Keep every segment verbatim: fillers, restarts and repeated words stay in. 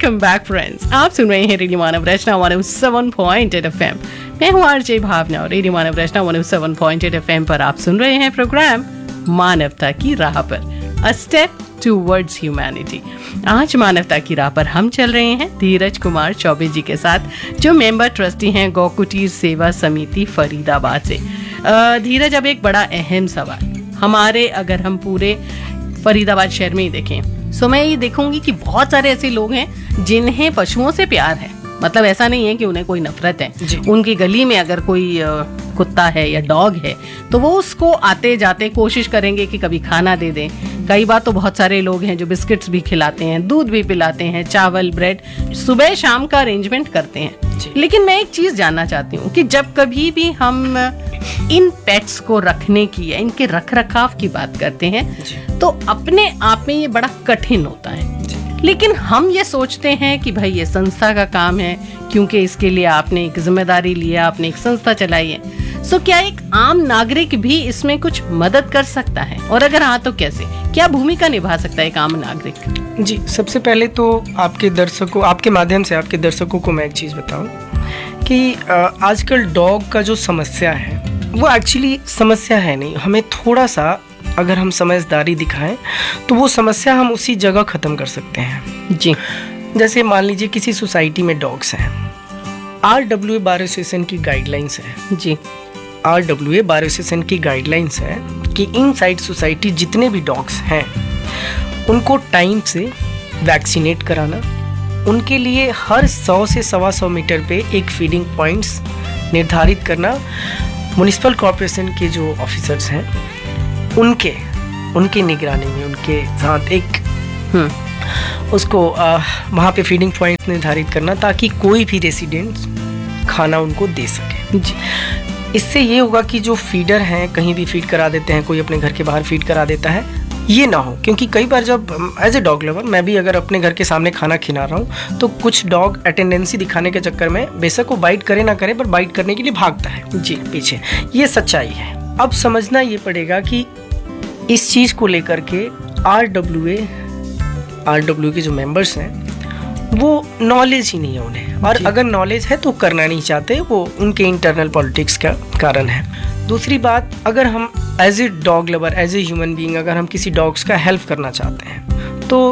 Welcome back friends, आप सुन रहे हैं रेडियो मानव रचना one O seven point eight F M. मैं हूँ आरजे भावना और रेडियो मानव रचना one O seven point eight F M पर आप सुन रहे हैं प्रोग्राम मानवता की राह पर, अ स्टेप टूवर्ड्स ह्यूमैनिटी। आज मानवता की राह पर हम चल रहे हैं धीरज कुमार चौबे जी के साथ, जो मेंबर ट्रस्टी हैं गौ कुटीर सेवा समिति फरीदाबाद से। अ, धीरज, अब एक बड़ा अहम सवाल हमारे, अगर हम पूरे फरीदाबाद शहर में ही देखें, सो मैं ये देखूंगी कि बहुत सारे ऐसे लोग हैं जिन्हें पशुओं से प्यार है। मतलब ऐसा नहीं है कि उन्हें कोई नफरत है। उनकी गली में अगर कोई कुत्ता है या डॉग है तो वो उसको आते जाते कोशिश करेंगे कि कभी खाना दे दें। कई बार तो बहुत सारे लोग हैं जो बिस्किट्स भी खिलाते हैं, दूध भी पिलाते हैं, चावल ब्रेड सुबह शाम का अरेंजमेंट करते हैं। लेकिन मैं एक चीज जानना चाहती हूँ कि जब कभी भी हम इन पेट्स को रखने की या इनके रख रखाव की बात करते हैं तो अपने आप में ये बड़ा कठिन होता है। लेकिन हम ये सोचते हैं कि भाई ये संस्था का काम है, क्योंकि इसके लिए आपने एक जिम्मेदारी लिया, आपने एक संस्था चलाई है। सो क्या एक आम नागरिक भी इसमें कुछ मदद कर सकता है, और अगर हाँ तो कैसे, क्या भूमिका निभा सकता है एक आम नागरिक? जी, सबसे पहले तो आपके दर्शकों, आपके माध्यम से आपके दर्शकों को मैं एक चीज़ बताऊं कि आजकल डॉग का जो समस्या है वो एक्चुअली समस्या है नहीं। हमें थोड़ा सा अगर हम समझदारी दिखाएं तो वो समस्या हम उसी जगह ख़त्म कर सकते हैं। जी, जैसे मान लीजिए किसी सोसाइटी में डॉग्स हैं, R W A bar association की गाइडलाइंस है। जी, R W A bar association की गाइडलाइंस है कि इनसाइड सोसाइटी जितने भी डॉग्स हैं उनको टाइम से वैक्सीनेट कराना, उनके लिए हर सौ से सवा सौ मीटर पे एक फीडिंग पॉइंट्स निर्धारित करना। म्युनिसिपल कॉर्पोरेशन के जो ऑफिसर्स हैं उनके उनके निगरानी में, उनके साथ एक उसको वहाँ पे फीडिंग पॉइंट्स निर्धारित करना ताकि कोई भी रेसिडेंट खाना उनको दे सके। जी, इससे ये होगा कि जो फीडर हैं कहीं भी फीड करा देते हैं, कोई अपने घर के बाहर फीड करा देता है, ये ना हो। क्योंकि कई बार जब एज ए डॉग लवर मैं भी अगर अपने घर के सामने खाना खिला रहा हूँ तो कुछ डॉग अटेंडेंसी दिखाने के चक्कर में बेशक वो बाइट करे ना करे पर बाइट करने के लिए भागता है जी पीछे। ये सच्चाई है। अब समझना ये पड़ेगा कि इस चीज़ को लेकर के R W A R W के जो मेंबर्स हैं वो नॉलेज ही नहीं है उन्हें, और अगर नॉलेज है तो करना नहीं चाहते, वो उनके इंटरनल पॉलिटिक्स का कारण है। दूसरी बात, अगर हम as a dog lover, as a human being, अगर हम किसी डॉग्स का हेल्प करना चाहते हैं तो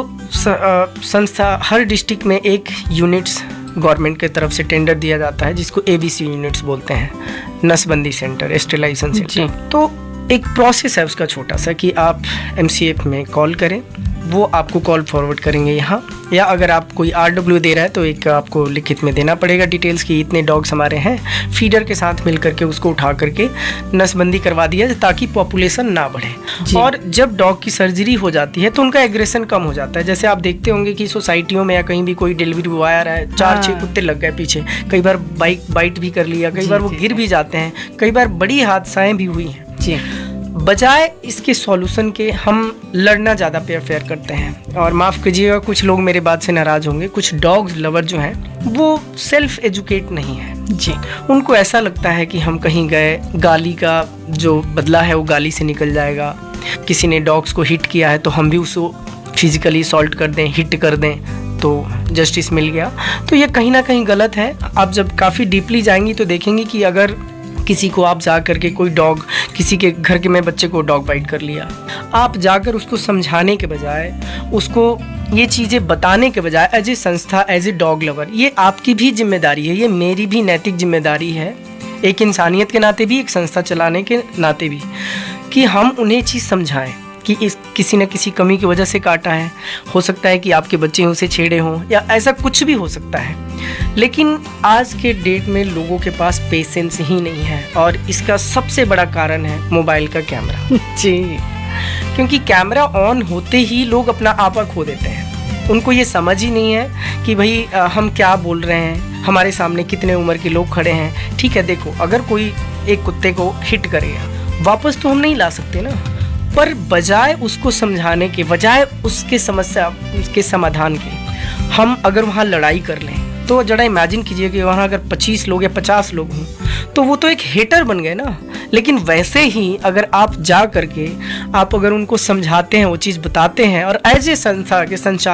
संस्था, हर डिस्ट्रिक्ट में एक यूनिट्स गवर्नमेंट की तरफ से टेंडर दिया जाता है जिसको ए बी सी यूनिट्स बोलते हैं, नसबंदी सेंटर, स्टेलाइजेशन सेंटर। तो एक प्रोसेस है उसका छोटा सा कि आप एम सी एफ में कॉल करें, वो आपको कॉल फॉरवर्ड करेंगे यहाँ, या अगर आप कोई आर डब्ल्यू दे रहा है तो एक आपको लिखित में देना पड़ेगा डिटेल्स कि इतने डॉग्स हमारे हैं, फीडर के साथ मिल करके उसको उठा करके नसबंदी करवा दिया ताकि पॉपुलेशन ना बढ़े। और जब डॉग की सर्जरी हो जाती है तो उनका एग्रेशन कम हो जाता है। जैसे आप देखते होंगे कि सोसाइटियों में या कहीं भी कोई डिलीवरी बॉय आ रहा है, चार छः कुत्ते लग गए पीछे, कई बार बाइक बाइट भी कर लिया, कई बार वो गिर भी जाते हैं, कई बार बड़ी हादसाएं भी हुई हैं। जी, बजाय इसके सॉल्यूशन के हम लड़ना ज़्यादा प्रेफर करते हैं। और माफ़ कीजिएगा, कुछ लोग मेरे बात से नाराज़ होंगे, कुछ डॉग लवर जो हैं वो सेल्फ एजुकेट नहीं है। जी, उनको ऐसा लगता है कि हम कहीं गए, गाली का जो बदला है वो गाली से निकल जाएगा, किसी ने डॉग्स को हिट किया है तो हम भी उसको फिजिकली असॉल्ट कर दें, हिट कर दें तो जस्टिस मिल गया। तो ये कहीं ना कहीं गलत है। आप जब काफ़ी डीपली जाएंगी तो देखेंगे कि अगर किसी को आप जा करके, कोई डॉग, किसी के घर के में बच्चे को डॉग बाइट कर लिया, आप जाकर उसको समझाने के बजाय, उसको ये चीज़ें बताने के बजाय, एज ए संस्था, एज ए डॉग लवर, ये आपकी भी जिम्मेदारी है, ये मेरी भी नैतिक जिम्मेदारी है, एक इंसानियत के नाते भी, एक संस्था चलाने के नाते भी, कि हम उन्हें चीज़ समझाएं कि इस किसी न किसी कमी की वजह से काटा है, हो सकता है कि आपके बच्चे उसे छेड़े हों या ऐसा कुछ भी हो सकता है। लेकिन आज के डेट में लोगों के पास पेशेंस ही नहीं है, और इसका सबसे बड़ा कारण है मोबाइल का कैमरा। जी, क्योंकि कैमरा ऑन होते ही लोग अपना आपा खो देते हैं। उनको ये समझ ही नहीं है कि भाई हम क्या बोल रहे हैं, हमारे सामने कितने उम्र के लोग खड़े हैं। ठीक है, देखो, अगर कोई एक कुत्ते को हिट करेगा, वापस तो हम नहीं ला सकते ना, पर बजाय उसको समझाने के, बजाय उसके समस्या, उसके समाधान के, हम अगर वहाँ लड़ाई कर लें तो जरा इमेजिन कीजिए कि वहाँ अगर पच्चीस लोग या पचास लोग हों तो वो तो एक हेटर बन गए ना। लेकिन वैसे ही अगर आप जा करके आप अगर उनको समझाते हैं, वो चीज़ बताते हैं, और एज ए संस्था के संचालक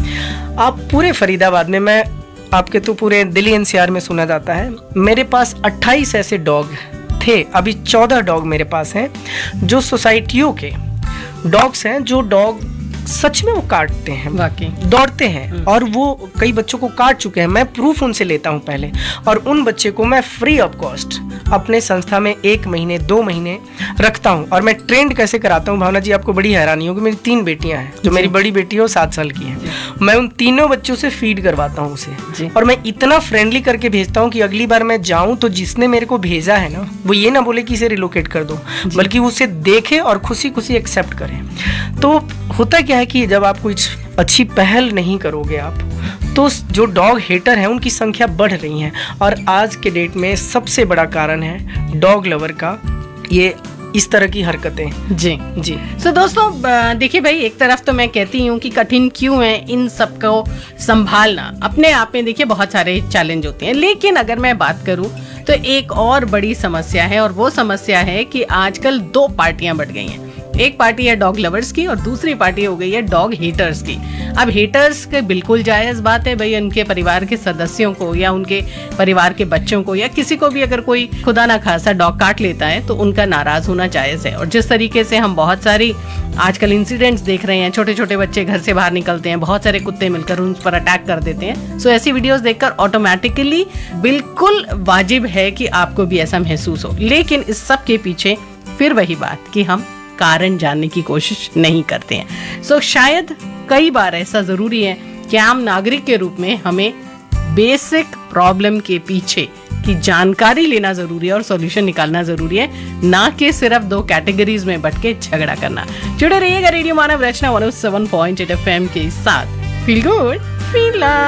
आप पूरे फरीदाबाद में, मैं आपके तो पूरे दिल्ली एनसीआर में सुना जाता है, मेरे पास अट्ठाईस ऐसे डॉग थे, अभी चौदह डॉग मेरे पास हैं, जो सोसाइटियों के डॉग्स हैं, जो डॉग सच में वो काटते हैं, वाकई दौड़ते हैं, और वो कई बच्चों को काट चुके हैं। मैं प्रूफ उनसे लेता हूँ पहले, और उन बच्चे को मैं फ्री ऑफ कॉस्ट अपने संस्था में एक महीने दो महीने रखता हूँ। और मैं ट्रेंड कैसे कराता हूँ भावना जी, आपको बड़ी हैरानी होगी। मेरी तीन बेटियां हैं, जो मेरी बड़ी बेटी है वो सात साल की है। मैं उन तीनों बच्चों से फीड करवाता हूँ उसे, और मैं इतना फ्रेंडली करके भेजता हूँ कि अगली बार मैं जाऊँ तो जिसने मेरे को भेजा है ना, वो ये ना बोले कि इसे रिलोकेट कर दो, बल्कि वो उसे देखे और खुशी खुशी एक्सेप्ट करें। तो होता क्या है कि जब आप कुछ अच्छी पहल नहीं करोगे आप, तो जो डॉग हेटर हैं उनकी संख्या बढ़ रही है, और आज के डेट में सबसे बड़ा कारण है डॉग लवर का ये इस तरह की हरकतें। जी जी सो so, दोस्तों देखिए भाई, एक तरफ तो मैं कहती हूँ कि कठिन क्यों है इन सबको संभालना, अपने आप में देखिए बहुत सारे चैलेंज होते हैं, लेकिन अगर मैं बात करूँ तो एक और बड़ी समस्या है, और वो समस्या है कि आजकल दो पार्टियां बढ़ गई हैं। एक पार्टी है डॉग लवर्स की और दूसरी पार्टी हो गई है डॉग हेटर्स की। अब हेटर्स के बिल्कुल जायज़ बात है भाई, उनके परिवार के सदस्यों को या उनके परिवार के बच्चों को या किसी को भी अगर कोई खुदा ना खासा डॉग काट लेता है तो उनका नाराज होना जायज़ है। और जिस तरीके से हम बहुत सारी आजकल इंसिडेंट्स देख रहे हैं, छोटे छोटे बच्चे घर से बाहर निकलते हैं, बहुत सारे कुत्ते मिलकर उन पर अटैक कर देते हैं, सो ऐसी वीडियोस देखकर ऑटोमेटिकली बिल्कुल वाजिब है कि आपको भी ऐसा महसूस हो। लेकिन इस सब के पीछे फिर वही बात कि हम कारण जानने की कोशिश नहीं करते हैं। सो so, शायद कई बार ऐसा जरूरी है कि आम नागरिक के रूप में हमें बेसिक प्रॉब्लम के पीछे की जानकारी लेना जरूरी है और सॉल्यूशन निकालना जरूरी है, ना कि सिर्फ दो कैटेगरीज में बट के झगड़ा करना। जुड़े रहिएगा रेडियो मानव रचना one O seven point eight F M के साथ। Feel good feel